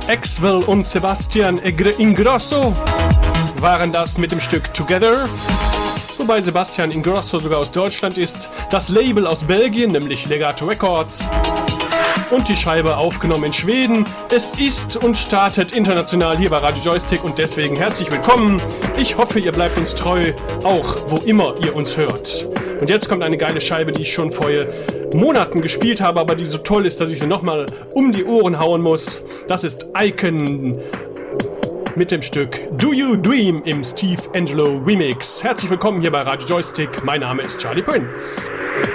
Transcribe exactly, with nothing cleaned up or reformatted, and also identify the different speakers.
Speaker 1: Axwell und Sebastian Ingrosso waren das mit dem Stück Together. Wobei Sebastian Ingrosso sogar aus Deutschland ist, das Label aus Belgien, nämlich Legato Records. Und die Scheibe aufgenommen in Schweden. Es ist und startet international hier bei Radio Joystick und deswegen herzlich willkommen. Ich hoffe, ihr bleibt uns treu, auch wo immer ihr uns hört. Und jetzt kommt eine geile Scheibe, die ich schon vor Monaten gespielt habe, aber die so toll ist, dass ich sie nochmal um die Ohren hauen muss. Das ist Icon mit dem Stück Do You Dream im Steve Angello Remix. Herzlich willkommen hier bei Radio Joystick. Mein Name ist Charlie Prince.